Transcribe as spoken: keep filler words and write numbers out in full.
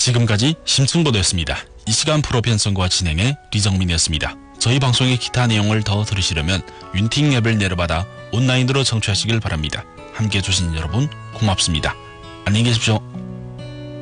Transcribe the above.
지금까지 심층보도였습니다. 이 시간 프로 편성과 진행의 리정민이었습니다. 저희 방송의 기타 내용을 더 들으시려면 윤팅 앱을 내려받아 온라인으로 청취하시길 바랍니다. 함께해 주신 여러분 고맙습니다. 안녕히 계십시오.